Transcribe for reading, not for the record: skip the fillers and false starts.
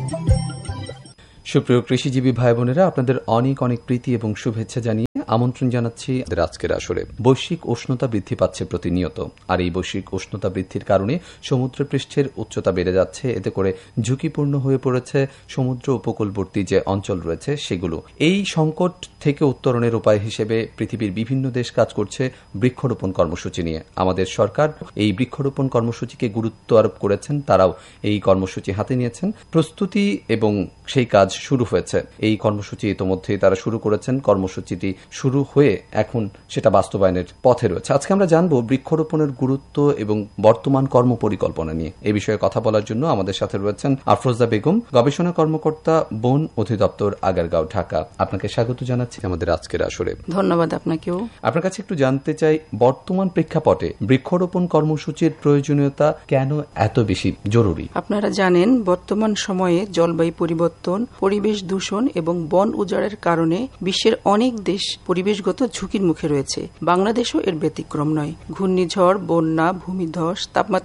সুপ্রিয় কৃষিজীবী ভাই বোনেরা, আপনাদের অনেক অনেক প্রীতি এবং শুভেচ্ছা জানিয়ে আমন্ত্রণ জানাচ্ছি আজকের আসরে। বৈশ্বিক উষ্ণতা বৃদ্ধি পাচ্ছে প্রতিনিয়ত, আর এই বৈশ্বিক উষ্ণতা বৃদ্ধির কারণে সমুদ্রপৃষ্ঠের উচ্চতা বেড়ে যাচ্ছে। এতে করে ঝুঁকিপূর্ণ হয়ে পড়েছে সমুদ্র উপকূলবর্তী যে অঞ্চল রয়েছে সেগুলো। এই সংকট থেকে উত্তরণের উপায় হিসেবে পৃথিবীর বিভিন্ন দেশ কাজ করছে বৃক্ষরোপণ কর্মসূচি নিয়ে। আমাদের সরকার এই বৃক্ষরোপণ কর্মসূচিকে গুরুত্ব আরোপ করেছেন, তারাও এই কর্মসূচি হাতে নিয়েছেন। প্রস্তুতি এবং সেই কাজ শুরু হয়েছে। এই কর্মসূচি ইতোমধ্যেই তারা শুরু করেছেন। কর্মসূচিটি শুরু হয়ে এখন সেটা বাস্তবায়নের পথে রয়েছে। আজকে আমরা জানব বৃক্ষরোপণের গুরুত্ব এবং বর্তমান কর্মপরিকল্পনা নিয়ে। এ বিষয়ে কথা বলার জন্য আমাদের সাথে রয়েছেন আফরোজা বেগম, গবেষণা কর্মকর্তা, বন অধিদপ্তর, আগারগাঁও, ঢাকা। আপনাকে স্বাগত জানাচ্ছি আমাদের আজকের আসরে। ধন্যবাদ আপনাকেও। আপনার কাছে একটু জানতে চাই, বর্তমান প্রেক্ষাপটে বৃক্ষরোপণ কর্মসূচির প্রয়োজনীয়তা কেন এত বেশি জরুরি? আপনারা জানেন, বর্তমান সময়ে জলবায়ু পরিবর্তন, পরিবেশ দূষণ এবং বন উজাড়ের কারণে বিশ্বের অনেক দেশ পরিবেশগত ঝুঁকির মুখে রয়েছে। বাংলাদেশও এর ব্যতিক্রম নয়। ঘূর্ণিঝড়, বন্যা, ভূমিধস, তাপমাত্রা